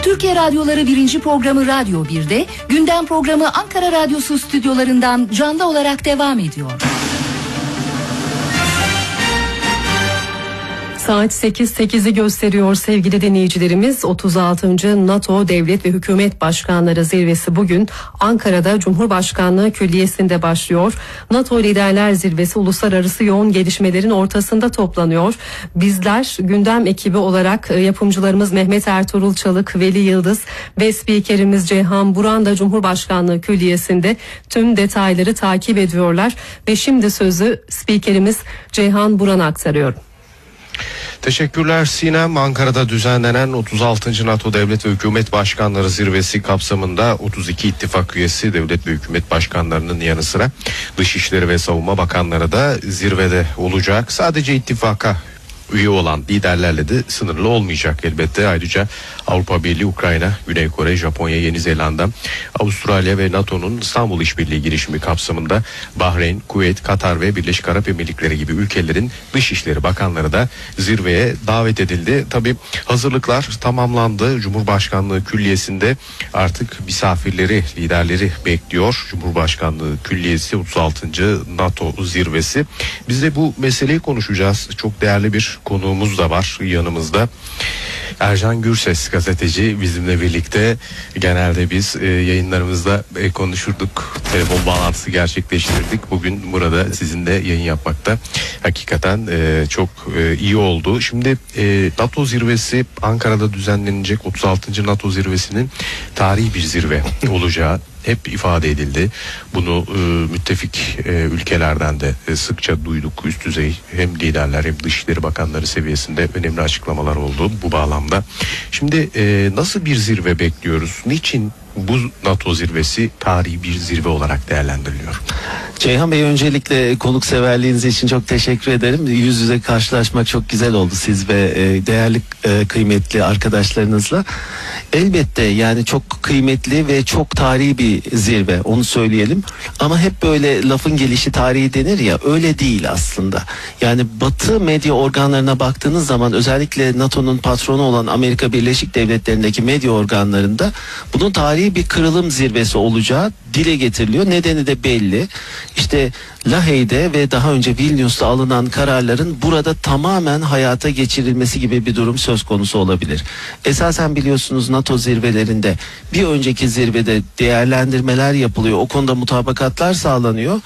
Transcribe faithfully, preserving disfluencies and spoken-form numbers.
Türkiye Radyoları birinci programı Radyo bir'de, gündem programı Ankara Radyosu stüdyolarından canlı olarak devam ediyor. Saat sekiz sekizi gösteriyor sevgili dinleyicilerimiz. otuz altıncı NATO Devlet ve Hükümet Başkanları Zirvesi bugün Ankara'da Cumhurbaşkanlığı Külliyesi'nde başlıyor. NATO Liderler Zirvesi uluslararası yoğun gelişmelerin ortasında toplanıyor. Bizler gündem ekibi olarak yapımcılarımız Mehmet Ertuğrul Çalık, Veli Yıldız ve spikerimiz Ceyhan Buran da Cumhurbaşkanlığı Külliyesi'nde tüm detayları takip ediyorlar. Ve şimdi sözü spikerimiz Ceyhan Buran'a aktarıyorum. Teşekkürler Sinem. Ankara'da düzenlenen otuz altıncı NATO Devlet ve Hükümet Başkanları Zirvesi kapsamında otuz iki ittifak üyesi devlet ve hükümet başkanlarının yanı sıra Dışişleri ve Savunma Bakanları da zirvede olacak. Sadece ittifaka üye olan liderlerle de sınırlı olmayacak elbette. Ayrıca Avrupa Birliği, Ukrayna, Güney Kore, Japonya, Yeni Zelanda, Avustralya ve NATO'nun İstanbul İşbirliği girişimi kapsamında Bahreyn, Kuveyt, Katar ve Birleşik Arap Emirlikleri gibi ülkelerin Dışişleri Bakanları da zirveye davet edildi. Tabii hazırlıklar tamamlandı. Cumhurbaşkanlığı Külliyesi'nde artık misafirleri, liderleri bekliyor. Cumhurbaşkanlığı Külliyesi otuz altıncı NATO zirvesi. Biz de bu meseleyi konuşacağız. Çok değerli bir konuğumuz da var yanımızda. Ercan Gürses gazeteci bizimle birlikte. Genelde biz e, yayınlarımızda e, konuşurduk. Telefon bağlantısı gerçekleştirdik. Bugün burada sizinle yayın yapmakta hakikaten e, çok e, iyi oldu. Şimdi e, NATO zirvesi Ankara'da düzenlenecek otuz altıncı NATO zirvesinin tarihi bir zirve olacağı hep ifade edildi. Bunu e, müttefik e, ülkelerden de e, sıkça duyduk. Üst düzey hem liderler hem Dışişleri Bakanları seviyesinde önemli açıklamalar oldu bu bağlamda. Şimdi e, nasıl bir zirve bekliyoruz? Niçin bu NATO zirvesi tarihi bir zirve olarak değerlendiriliyor? Ceyhan Bey, öncelikle konukseverliğiniz için çok teşekkür ederim. Yüz yüze karşılaşmak çok güzel oldu siz ve e, değerli e, kıymetli arkadaşlarınızla. Elbette yani çok kıymetli ve çok tarihi bir zirve, onu söyleyelim. Ama hep böyle lafın gelişi tarihi denir ya, öyle değil aslında. Yani Batı medya organlarına baktığınız zaman, özellikle NATO'nun patronu olan Amerika Birleşik Devletleri'ndeki medya organlarında bunun tarihi bir kırılım zirvesi olacağı dile getiriliyor. Nedeni de belli. İşte Lahey'de ve daha önce Vilnius'ta alınan kararların burada tamamen hayata geçirilmesi gibi bir durum söz konusu olabilir. Esasen biliyorsunuz NATO zirvelerinde bir önceki zirvede değerlendirmeler yapılıyor. O konuda mutabakatlar sağlanıyor.